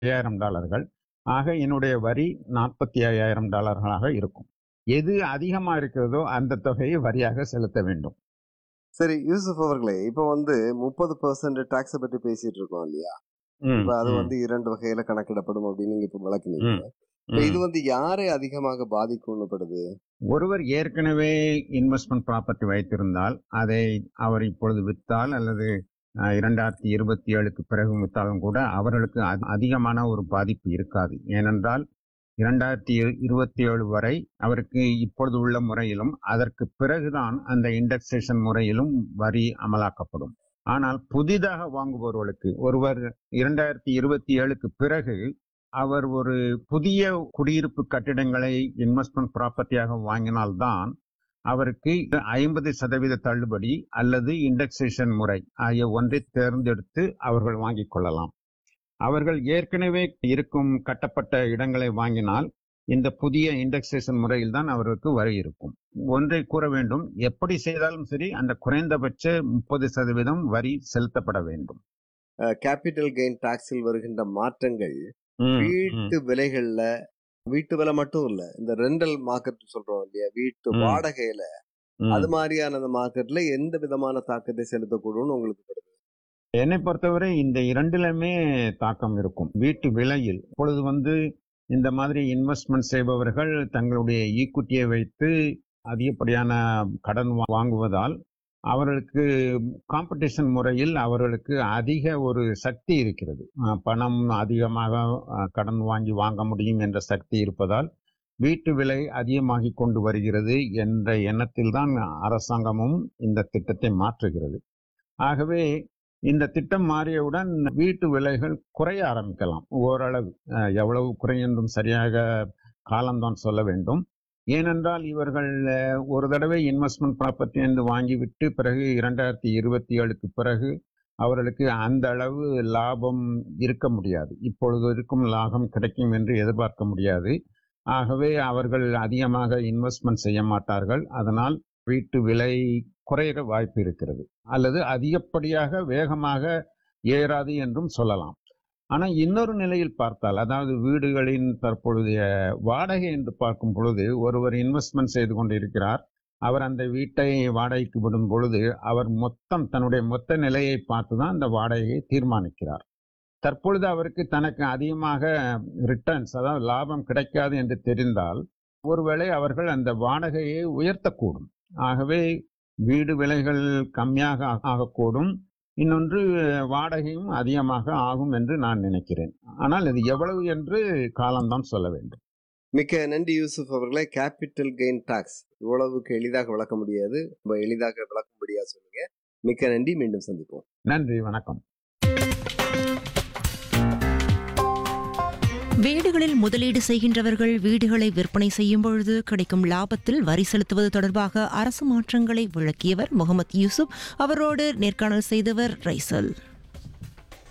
$50,000. ஆக என்னுடைய வரி $45,000 இருக்கும். எது அதிகமா இருக்கிறதோ அந்த தொகையை வரியாக செலுத்த வேண்டும். சரி யூசுப் அவர்களே, இப்ப 30% டாக்ஸ பத்தி பேசிட்டு இருக்கோம் இல்லையா? ம், இப்ப அது ம், 2 வகையில கணக்கிடப்படும் அப்படின்னு நீங்க இப்ப விளக்குனீங்க. ம், இப்ப இது ம். யாரை அதிகமாக பாதிக்கும்னு ஒருவர் ஏற்கனவே இன்வெஸ்ட்மென்ட் ப்ராப்பர்ட்டி வைத்திருந்தால், அதை அவர் இப்பொழுது வித்தால் அல்லது 2027க்கு பிறகு வித்தாலும் கூட அவர்களுக்கு அதிகமான ஒரு பாதிப்பு இருக்காது. ஏனென்றால் 2027 வரை அவருக்கு இப்பொழுது உள்ள முறையிலும், அதற்கு பிறகுதான் அந்த இண்டெக்ஸேஷன் முறையிலும் வரி அமலாக்கப்படும். ஆனால் புதிதாக வாங்குபவர்களுக்கு ஒருவர் 2027க்கு பிறகு அவர் ஒரு புதிய குடியிருப்பு கட்டிடங்களை இன்வெஸ்ட்மென்ட் ப்ராப்பர்ட்டியாக வாங்கினால்தான் அவருக்கு 50% தள்ளுபடி அல்லது இண்டெக்ஸேஷன் முறை ஆகிய ஒன்றை தேர்ந்தெடுத்து அவர்கள் வாங்கிக் கொள்ளலாம். அவர்கள் ஏற்கனவே இருக்கும் கட்டப்பட்ட இடங்களை வாங்கினால் இந்த புதிய இண்டெக்ஸேஷன் முறையில் தான் அவர்களுக்கு வரி இருக்கும். ஒன்றை கூற வேண்டும், எப்படி செய்தாலும் சரி அந்த குறைந்தபட்ச 30% வரி செலுத்தப்பட வேண்டும். கேபிட்டல் கெயின் டாக்ஸில் வருகின்ற மாற்றங்கள் ம், ம், வீட்டு விலைகள்ல, வீட்டு விலை மட்டும் இல்ல, இந்த ரெண்டல் மார்க்கெட் சொல்றோம் இல்லையா? வீட்டு ம், வாடகையில, அது ம். மாதிரியான அந்த மார்க்கெட்ல எந்த விதமான தாக்கத்தை செலுத்தக்கூடும்னு உங்களுக்கு படுது? என்னை பொறுத்தவரை இந்த இரண்டிலுமே தாக்கம் இருக்கும். வீட்டு விலையில் இப்பொழுது இந்த மாதிரி இன்வெஸ்ட்மெண்ட் செய்பவர்கள் தங்களுடைய ஈக்விட்டியை வைத்து அதிகப்படியான கடன் வாங்குவதால் அவர்களுக்கு காம்படிஷன் முறையில் அவர்களுக்கு அதிக ஒரு சக்தி இருக்கிறது. பணம் அதிகமாக கடன் வாங்க முடியும் என்ற சக்தி இருப்பதால் வீட்டு விலை அதிகமாகிக் கொண்டு வருகிறது என்ற எண்ணத்தில் தான் அரசாங்கமும் இந்த திட்டத்தை மாற்றுகிறது. ஆகவே இந்த திட்டம் மாறியவுடன் வீட்டு விலைகள் குறைய ஆரம்பிக்கலாம் ஓரளவு. எவ்வளவு குறையும் என்றும் சரியாக காலம்தான் சொல்ல வேண்டும். ஏனென்றால் இவர்கள் ஒரு தடவை இன்வெஸ்ட்மெண்ட் ப்ராப்பர்ட்டி என்று வாங்கிவிட்டு பிறகு 2027க்கு பிறகு அவர்களுக்கு அந்த அளவு லாபம் இருக்க முடியாது. இப்பொழுது இருக்கும் லாபம் கிடைக்கும் என்று எதிர்பார்க்க முடியாது. ஆகவே அவர்கள் அதிகமாக இன்வெஸ்ட்மெண்ட் செய்ய மாட்டார்கள். அதனால் வீட்டு விலை குறைய வாய்ப்பு இருக்கிறது. அல்லது அதிகப்படியாக வேகமாக ஏறாது என்றும் சொல்லலாம். ஆனா இன்னொரு நிலையில் பார்த்தால், அதாவது வீடுகளின் தற்பொழுதைய வாடகை என்று பார்க்கும் பொழுது, ஒருவர் இன்வெஸ்ட்மெண்ட் செய்து கொண்டிருக்கிறார். அவர் அந்த வீட்டை வாடகைக்கு விடும் பொழுது அவர் தன்னுடைய மொத்த நிலையை பார்த்துதான் அந்த வாடகையை தீர்மானிக்கிறார். தற்பொழுது அவருக்கு தனக்கு அதிகமாக ரிட்டர்ன்ஸ், அதாவது லாபம் கிடைக்காது என்று தெரிந்தால் ஒருவேளை அவர்கள் அந்த வாடகையை உயர்த்தக்கூடும். ஆகவே வீடு விலைகள் கம்மியாக ஆகக்கூடும். இன்னொன்று, வாடகையும் அதிகமாக ஆகும் என்று நான் நினைக்கிறேன். ஆனால் இது எவ்வளவு என்று காலம்தான் சொல்ல வேண்டும். மிக்க நன்றி யூசுப் அவர்களே. கேபிட்டல் கெயின் டாக்ஸ் இவ்வளவுக்கு எளிதாக விளக்க முடியாது, ரொம்ப எளிதாக விளக்கும்படியா சொன்னீங்க. மிக்க நன்றி. மீண்டும் சந்திப்போம். நன்றி, வணக்கம். வீடுகளில் முதலீடு செய்கின்றவர்கள் வீடுகளை விற்பனை செய்யும் பொழுது கிடைக்கும் லாபத்தில் வரி செலுத்துவது தொடர்பாக அரசு மாற்றங்களை விளக்கியவர் முகமது யூசுப். அவரோடு நேர்காணல் செய்தவர் ரைசல்.